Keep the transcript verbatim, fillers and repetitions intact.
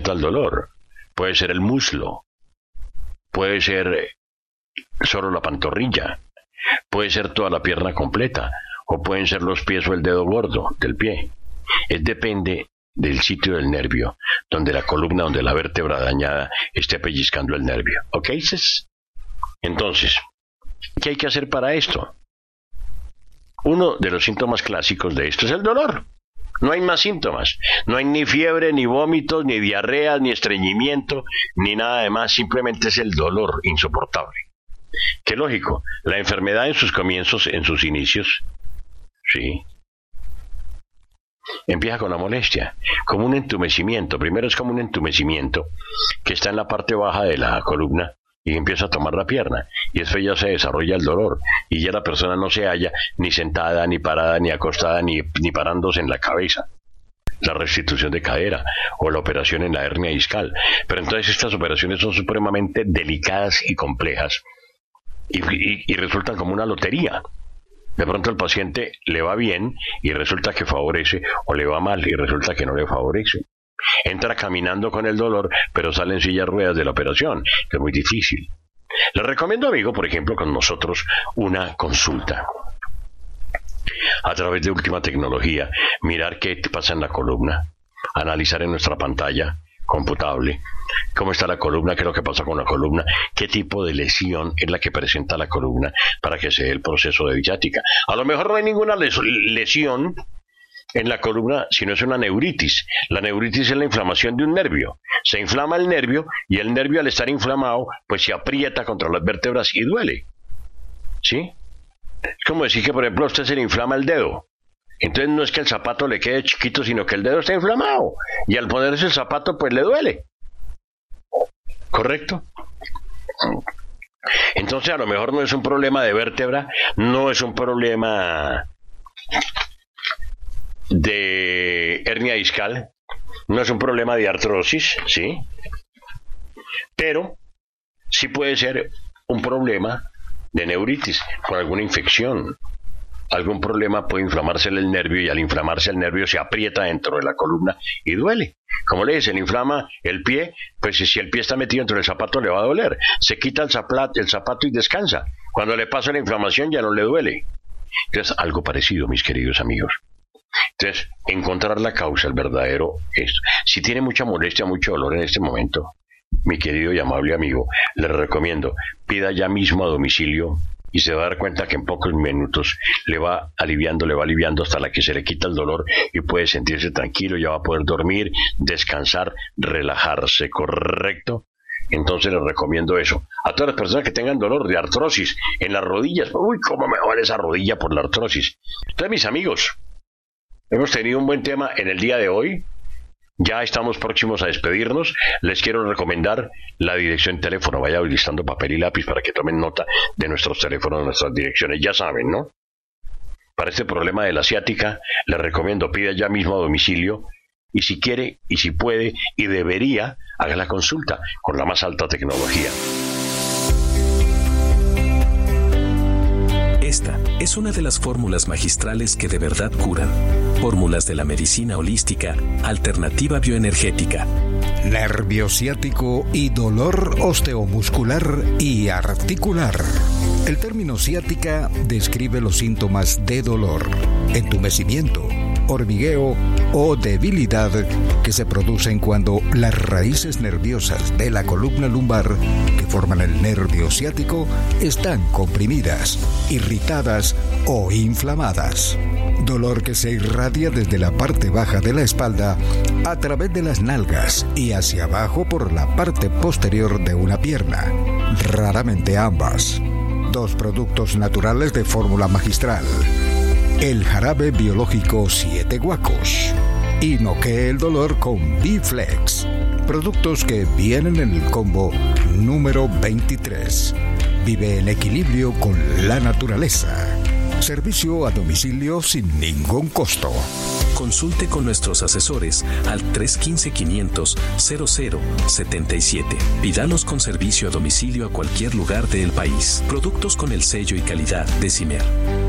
soporta el dolor. Puede ser el muslo, puede ser solo la pantorrilla, puede ser toda la pierna completa, o pueden ser los pies o el dedo gordo del pie. Es depende del sitio del nervio, donde la columna, donde la vértebra dañada esté pellizcando el nervio. ¿Ok? Entonces, ¿qué hay que hacer para esto? Uno de los síntomas clásicos de esto es el dolor. No hay más síntomas. No hay ni fiebre, ni vómitos, ni diarrea, ni estreñimiento, ni nada de más. Simplemente es el dolor insoportable. Qué lógico. La enfermedad en sus comienzos, en sus inicios, sí, empieza con la molestia, como un entumecimiento. Primero es como un entumecimiento que está en la parte baja de la columna y empieza a tomar la pierna, y después ya se desarrolla el dolor, y ya la persona no se halla ni sentada, ni parada, ni acostada, ni, ni parándose en la cabeza. La restitución de cadera o la operación en la hernia discal. Pero entonces estas operaciones son supremamente delicadas y complejas, y, y, y resultan como una lotería. De pronto el paciente le va bien y resulta que favorece, o le va mal y resulta que no le favorece. Entra caminando con el dolor, pero sale en silla de ruedas de la operación, que es muy difícil. Le recomiendo, amigo, por ejemplo, con nosotros una consulta. A través de última tecnología, mirar qué pasa en la columna, analizar en nuestra pantalla computable cómo está la columna, qué es lo que pasa con la columna, qué tipo de lesión es la que presenta la columna para que se dé el proceso de ciática. A lo mejor no hay ninguna les- lesión en la columna, sino es una neuritis. La neuritis es la inflamación de un nervio. Se inflama el nervio y el nervio, al estar inflamado, pues se aprieta contra las vértebras y duele. ¿Sí? Es como decir que, por ejemplo, a usted se le inflama el dedo. Entonces no es que el zapato le quede chiquito, sino que el dedo está inflamado. Y al ponerse el zapato, pues le duele. ¿Correcto? Entonces a lo mejor no es un problema de vértebra, no es un problema de hernia discal, no es un problema de artrosis, ¿sí? Pero sí puede ser un problema de neuritis, con alguna infección. Algún problema puede inflamarse el nervio, y al inflamarse el nervio se aprieta dentro de la columna y duele. Como le dice, se le inflama el pie, pues si el pie está metido dentro del zapato le va a doler. Se quita el zapato, el zapato y descansa. Cuando le pasa la inflamación ya no le duele. Entonces, algo parecido, mis queridos amigos. Entonces, encontrar la causa, el verdadero esto. Si tiene mucha molestia, mucho dolor en este momento, mi querido y amable amigo, le recomiendo, pida ya mismo a domicilio, y se va a dar cuenta que en pocos minutos le va aliviando, le va aliviando hasta la que se le quita el dolor y puede sentirse tranquilo, ya va a poder dormir, descansar, relajarse, ¿correcto? Entonces les recomiendo eso. A todas las personas que tengan dolor de artrosis en las rodillas, uy, cómo me duele esa rodilla por la artrosis. Entonces, mis amigos, hemos tenido un buen tema en el día de hoy. Ya estamos próximos a despedirnos. Les quiero recomendar la dirección de teléfono. Vaya listando papel y lápiz para que tomen nota de nuestros teléfonos, de nuestras direcciones. Ya saben, ¿no? Para este problema de la ciática, les recomiendo, pida ya mismo a domicilio. Y si quiere, y si puede, y debería, haga la consulta con la más alta tecnología. Esta es una de las fórmulas magistrales que de verdad curan. Fórmulas de la medicina holística, alternativa bioenergética. Nervio ciático y dolor osteomuscular y articular. El término ciática describe los síntomas de dolor, entumecimiento, hormigueo o debilidad que se producen cuando las raíces nerviosas de la columna lumbar, que forman el nervio ciático, están comprimidas, irritadas o inflamadas. Dolor que se irradia desde la parte baja de la espalda a través de las nalgas y hacia abajo por la parte posterior de una pierna, raramente ambas. Dos productos naturales de fórmula magistral. El jarabe biológico Siete Guacos y noquee el dolor con B-Flex. Productos que vienen en el combo número veintitrés. Vive en equilibrio con la naturaleza. Servicio a domicilio sin ningún costo. Consulte con nuestros asesores al tres uno cinco, quinientos, cero cero siete siete. Pídalos con servicio a domicilio a cualquier lugar del país. Productos con el sello y calidad de CIMER.